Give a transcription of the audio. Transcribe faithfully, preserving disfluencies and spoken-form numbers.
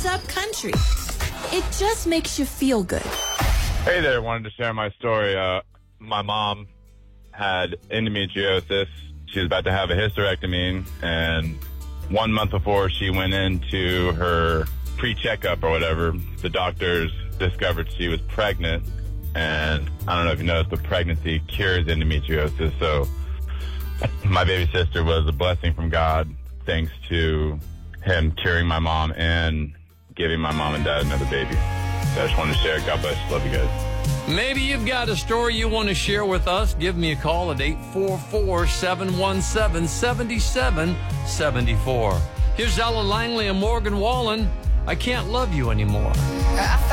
up country. It just makes you feel good. Hey there, wanted to share my story. Uh, my mom had endometriosis. She was about to have a hysterectomy, and one month before she went into her pre-checkup or whatever, the doctors discovered she was pregnant. And I don't know if you noticed, but pregnancy cures endometriosis. So my baby sister was a blessing from God, thanks to him curing my mom and giving my mom and dad another baby. So I just wanted to share. God bless. Love you guys. Maybe you've got a story you want to share with us. Give me a call at eight four four, seven one seven, seven seven seven four. Here's Ella Langley and Morgan Wallen. I Can't Love You Anymore. I